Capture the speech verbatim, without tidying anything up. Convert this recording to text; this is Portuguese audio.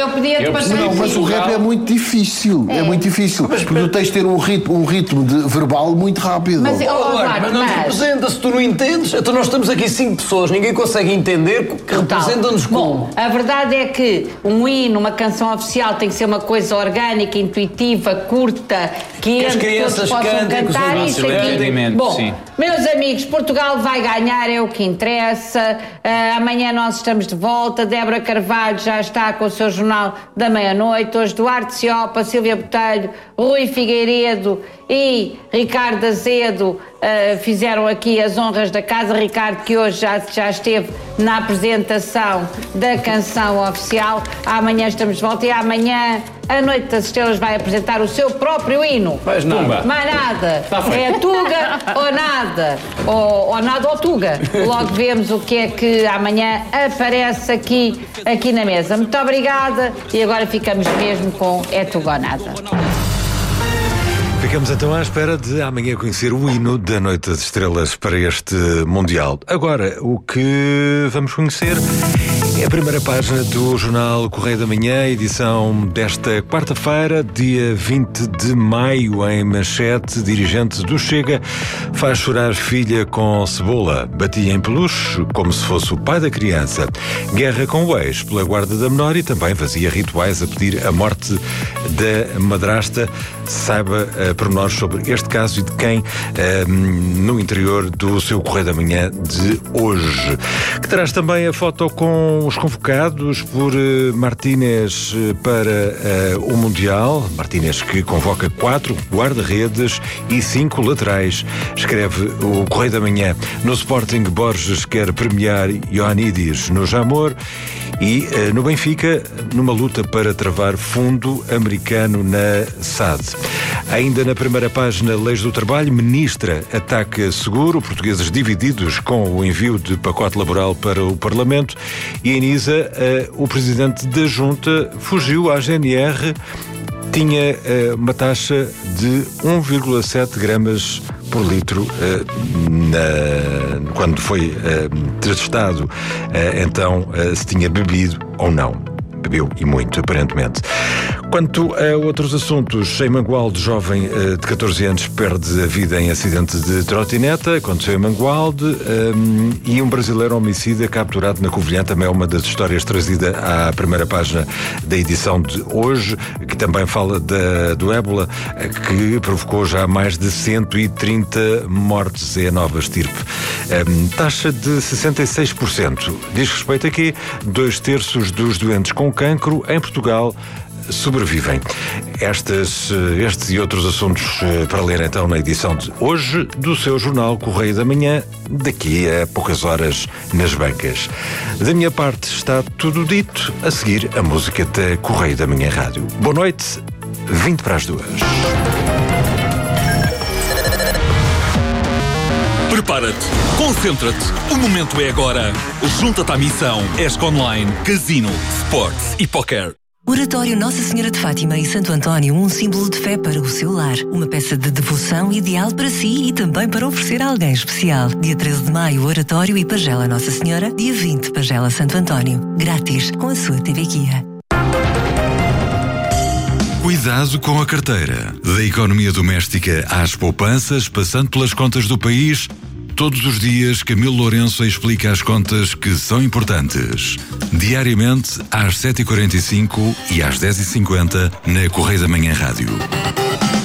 eu podia-te passar. Não, mas o rap é muito difícil. É, é muito difícil. Mas, porque tu tens de ter um ritmo, um ritmo de verbal muito rápido. Mas, oh, oh, mas, mas não nos representa, se tu não entendes. Então nós estamos aqui cinco pessoas, ninguém consegue entender que representa-nos como. Bom, a verdade é que um hino, uma canção oficial tem que ser uma coisa orgânica, intuitiva, curta, que, que as crianças todos possam cantem, cantar que os isso aqui. Bom, sim. Meus amigos, Portugal vai ganhar, é o que interessa. Uh, amanhã nós estamos de volta. Débora Carvalho já está com o seu jornal da meia-noite. Hoje Duarte Ciopa, Sílvia Botelho, Rui Figueiredo e Ricardo Azedo uh, fizeram aqui as honras da casa. Ricardo, que hoje já, já esteve na apresentação da canção oficial. Amanhã estamos de volta e amanhã a Noite das Estrelas vai apresentar o seu próprio hino. Mas não. Mais nada. É Tuga ou nada. Ou, ou nada ou Tuga. Logo vemos o que é que amanhã aparece aqui, aqui na mesa. Muito obrigada e agora ficamos mesmo com É Tuga ou Nada. Ficamos então à espera de amanhã conhecer o hino da Noite das Estrelas para este Mundial. Agora, o que vamos conhecer é a primeira página do jornal Correio da Manhã, edição desta quarta-feira, dia vinte de maio, em manchete. Dirigente do Chega faz chorar filha com cebola. Batia em peluche como se fosse o pai da criança. Guerra com o ex pela guarda da menor e também fazia rituais a pedir a morte da madrasta. Saiba uh, pormenores sobre este caso e de quem uh, no interior do seu Correio da Manhã de hoje. Que traz também a foto com os convocados por uh, Martínez uh, para uh, o Mundial. Martínez que convoca quatro guarda-redes e cinco laterais. Escreve o Correio da Manhã. No Sporting, Borges quer premiar Ioannidis no Jamor e uh, no Benfica, numa luta para travar fundo americano na S A D. Ainda na primeira página, Leis do Trabalho, ministra ataca seguro, portugueses divididos com o envio de pacote laboral para o Parlamento. E em Nisa, uh, o presidente da Junta fugiu à G N R, tinha uh, uma taxa de um vírgula sete gramas por litro uh, na, quando foi uh, testado, uh, então uh, se tinha bebido ou não. Bebeu e muito, aparentemente. Quanto a outros assuntos, em Mangualde, jovem uh, de catorze anos perde a vida em acidente de trotineta, aconteceu em Mangualde, um, e um brasileiro homicida capturado na Covilhã, também é uma das histórias trazida à primeira página da edição de hoje, que também fala da, do ébola, que provocou já mais de cento e trinta mortes, é a nova estirpe. Um, taxa de sessenta e seis por cento. Diz respeito a quê? Dois terços dos doentes com cancro em Portugal sobrevivem. Estas, estes e outros assuntos para ler então na edição de hoje do seu jornal Correio da Manhã, daqui a poucas horas nas bancas. Da minha parte está tudo dito. A seguir, a música da Correio da Manhã Rádio. Boa noite, vinte para as duas. Prepara-te, concentra-te, o momento é agora. Junta-te à missão. ESC Online, Casino, Sports e Poker. Oratório Nossa Senhora de Fátima e Santo António, um símbolo de fé para o seu lar. Uma peça de devoção ideal para si e também para oferecer a alguém especial. Dia treze de maio, Oratório e Pagela Nossa Senhora. Dia vinte, Pagela Santo António. Grátis, com a sua T V Guia. Cuidado com a carteira. Da economia doméstica às poupanças, passando pelas contas do país, todos os dias Camilo Lourenço explica as contas que são importantes. Diariamente às sete e quarenta e cinco e às dez e cinquenta na Correio da Manhã Rádio.